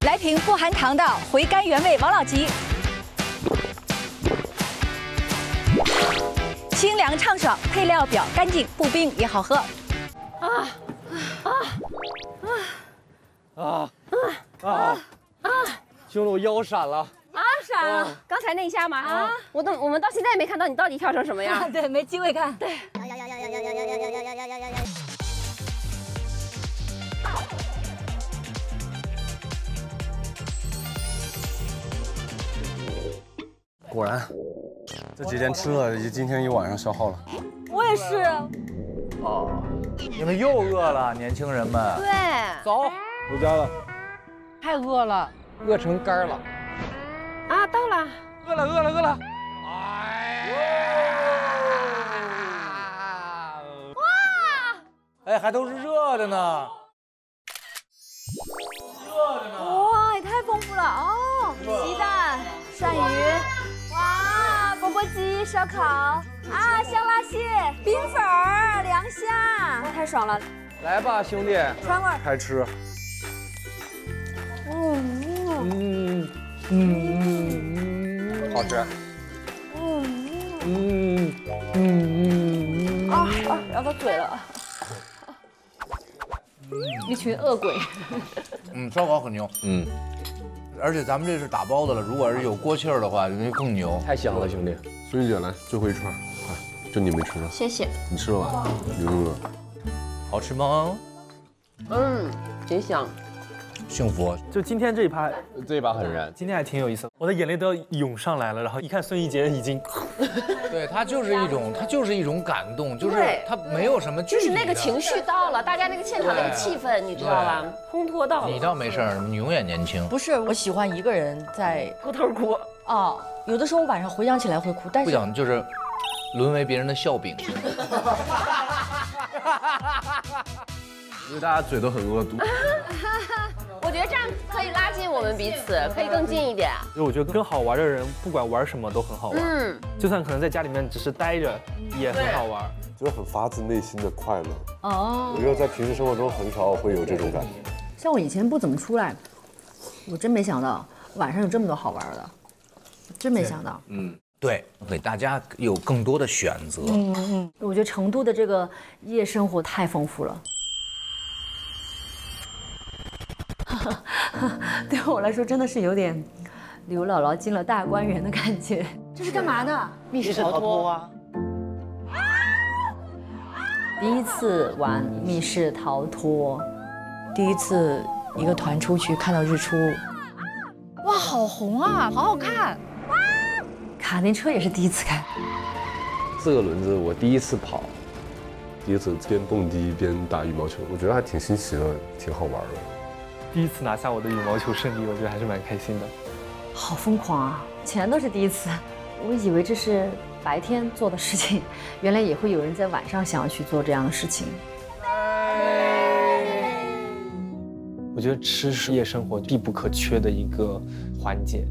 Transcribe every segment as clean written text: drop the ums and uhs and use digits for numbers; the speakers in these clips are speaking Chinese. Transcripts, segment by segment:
来瓶不含糖的回甘原味王老吉。清凉畅爽，配料表干净，不冰也好喝。 兄弟，我腰闪了。 闪了！刚才那一下吗？我们到现在也没看到你到底跳成什么样。 对，没机会看。 对。 果然，这几天吃了，今天一晚上消耗了。 我也是。 哦，你们又饿了，年轻人们。 对。 走，回家了。 太饿了， 饿成干了。 啊，到了。 饿了。 哎，还都是热的呢。 哇，也太丰富了哦！鸡蛋、鳝鱼，哇，钵钵鸡、烧烤啊，香辣蟹、冰粉儿、凉虾，哇，太爽了！ 来吧，兄弟， 川味儿， 开吃。好吃。 咬到嘴了。 一群恶鬼。 烧烤很牛。而且咱们这是打包的了，如果是有锅气儿的话，那就更牛。 太香了，兄弟。 孙玉姐来，最后一串，哎，就你没吃呢。 谢谢。 你吃了吧？你饿？ 好吃吗？ 真香。 幸福。 就今天这一趴， 这一把很燃。 今天还挺有意思，我的眼泪都要涌上来了。然后一看孙艺杰已经， 对他就是一种感动，就是他没有什么具体的， 就是那个情绪到了，大家那个现场那个气氛，你知道吧？烘托到了。 你倒没事儿，你永远年轻。 不是，我喜欢一个人在偷偷哭。 哦，有的时候晚上回想起来会哭，但不是想就是沦为别人的笑柄。 因为大家嘴都很恶毒。 我觉得这样可以拉近我们彼此，可以更近一点。 就我觉得跟好玩的人，不管玩什么都很好玩。就算可能在家里面只是待着，也很好玩。 就是很发自内心的快乐。 哦我，觉得在平时生活中很少会有这种感觉。 像我以前不怎么出来，我真没想到晚上有这么多好玩的，真没想到。 对，给大家有更多的选择。 我觉得成都的这个夜生活太丰富了。对我来说真的是有点刘姥姥进了大观园的感觉。这是干嘛的？ 密室逃脱啊！ 第一次玩密室逃脱，第一次一个团出去看到日出。 哇，好红啊，好好看。 卡丁车也是第一次开。 4个轮子我第一次跑，第一次边蹦迪边打羽毛球，我觉得还挺新奇的，挺好玩的。 第一次拿下我的羽毛球胜利，我觉得还是蛮开心的。 好疯狂啊！全都是第一次。我以为这是白天做的事情，原来也会有人在晚上想要去做这样的事情。 我觉得吃是夜生活必不可缺的一个环节。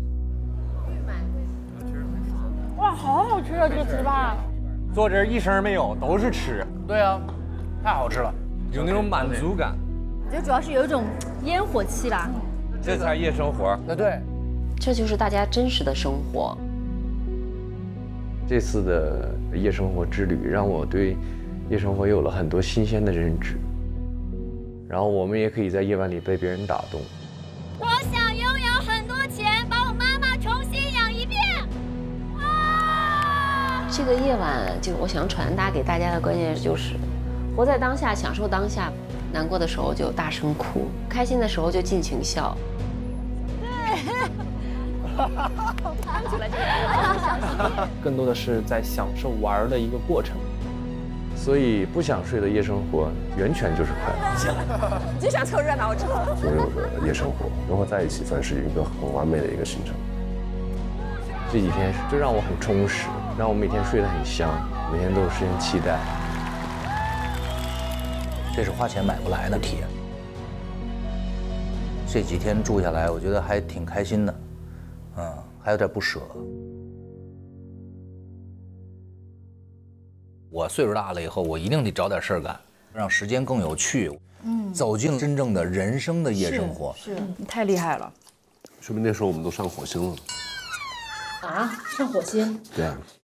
哇，好好吃啊，这个糍粑。 坐这儿一声没有，都是吃， 对啊，太好吃了， 有那种满足感。 我觉得主要是有一种烟火气啦。 这才夜生活。 对。 这就是大家真实的生活。 这次的夜生活之旅让我对夜生活有了很多新鲜的认知，然后我们也可以在夜晚里被别人打动。 我想拥有很多钱，把我妈妈重新养一遍。 这个夜晚，就我想传达给大家的关键就是活在当下，享受当下。难过的时候就大声哭，开心的时候就尽情笑。 更多的是在享受玩的一个过程。 所以不想睡的夜生活，源泉就是快乐。 你就想凑热闹，我知道。 所有的夜生活融合在一起，算是一个很完美的一个行程。 这几天就让我很充实，让我每天睡得很香，每天都有时间期待。 这是花钱买不来的体验。这几天住下来，我觉得还挺开心的，还有点不舍。我岁数大了以后，我一定得找点事儿干，让时间更有趣。 走进真正的人生的夜生活。 是你太厉害了。 说明那时候我们都上火星了。 啊，上火星？ 对啊。